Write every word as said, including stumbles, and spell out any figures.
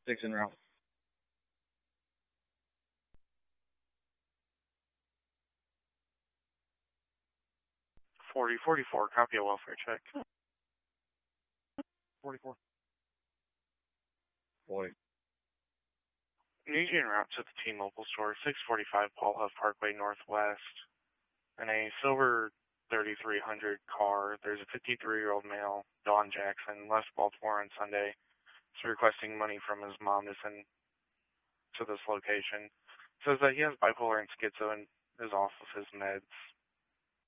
Six en route. forty forty-four, copy a welfare check. forty-four. forty. Need you en route to the T-Mobile store, six forty-five Paul Huff Parkway Northwest. In a silver thirty-three hundred car, there's a fifty-three-year-old male, Don Jackson, left Baltimore on Sunday. He's requesting money from his mom to send to this location. Says that he has bipolar and schizo and is off of his meds.